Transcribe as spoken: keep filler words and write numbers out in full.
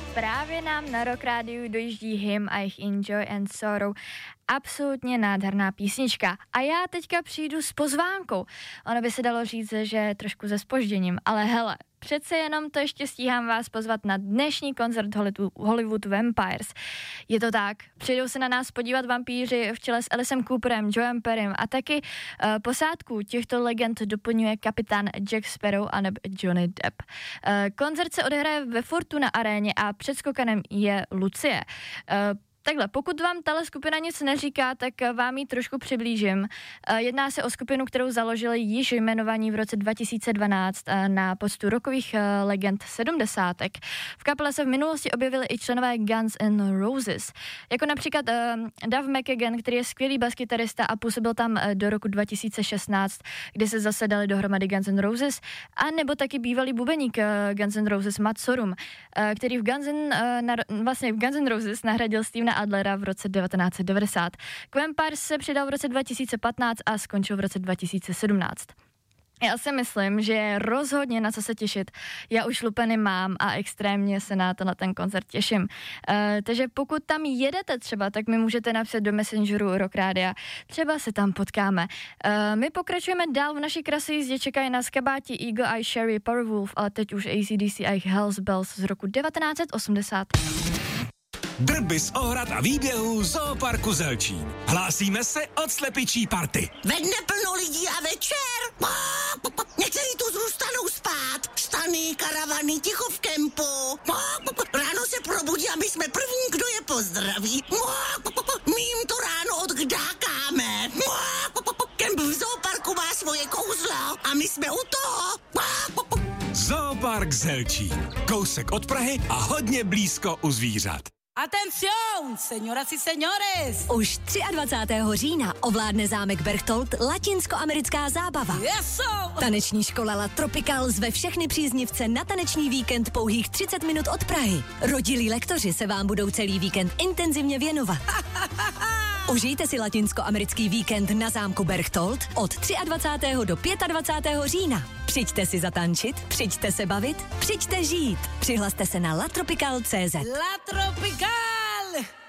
Právě nám na Rock Rádiu dojíždí hymn a jejich Enjoy and Sorrow. Absolutně nádherná písnička. A já teďka přijdu s pozvánkou. Ono by se dalo říct, že trošku se zpožděním, ale hele, přece jenom to ještě stíhám vás pozvat na dnešní koncert Hollywood Vampires. Je to tak, přijdou se na nás podívat vampíři v čele s Aliceem Cooperem, Joem Perrym a taky uh, posádku těchto legend doplňuje kapitán Jack Sparrow a neb Johnny Depp. Uh, koncert se odehraje ve Fortuna aréně a předskokanem je Lucie. Uh, Takhle, pokud vám tahle skupina nic neříká, tak vám ji trošku přiblížím. Jedná se o skupinu, kterou založili již jmenovaní v roce dva tisíce dvanáct na poctu rockových legend sedmdesátek. V kapele se v minulosti objevili i členové Guns N' Roses, jako například uh, Duff McKagan, který je skvělý baskytarista a působil tam do roku dva tisíce šestnáct, kdy se zase dali dohromady Guns N' Roses, a nebo taky bývalý bubeník uh, Guns N' Roses Matt Sorum, uh, který v Guns N', uh, na, vlastně v Guns N' Roses nahradil Stevena Adlera v roce devatenáct set devadesát. K Vampires se přidal v roce dva tisíce patnáct a skončil v roce dva tisíce sedmnáct. Já si myslím, že je rozhodně na co se těšit. Já už lupeny mám a extrémně se na tenhle ten koncert těším. Uh, takže pokud tam jedete třeba, tak mi můžete napsat do Messengeru Rock Rádia. Třeba se tam potkáme. Uh, my pokračujeme dál v naší krasi jízdě, čekají nás kabáti Eagle Eye, Sherry, Powerwolf, ale teď už A C D C a jejich Hell's Bells z roku devatenáct set osmdesát. Drby z ohrad a výběhů Zooparku Zelčín. Hlásíme se od slepičí party. Ve dne plno lidí a večer. Někteří tu zůstanou spát. Štany, karavany, ticho v kempu. Ráno se probudí a my jsme první, kdo je pozdraví. My jim to ráno odkdákáme. Kemp v Zooparku má svoje kouzlo a my jsme u toho. Zoopark Zelčín. Kousek od Prahy a hodně blízko u zvířat. Atención, señoras y señores! Už dvacátého třetího října ovládne zámek Berchtold latinskoamerická zábava. Yes, Taneční škola La Tropical zve všechny příznivce na taneční víkend pouhých třicet minut od Prahy. Rodilí lektoři se vám budou celý víkend intenzivně věnovat. Užijte si latinskoamerický víkend na zámku Berchtold od dvacátého třetího do dvacátého pátého října. Přijďte si zatančit, přijďte se bavit, přijďte žít. Přihlaste se na latropical tečka cé zet. La Tropical!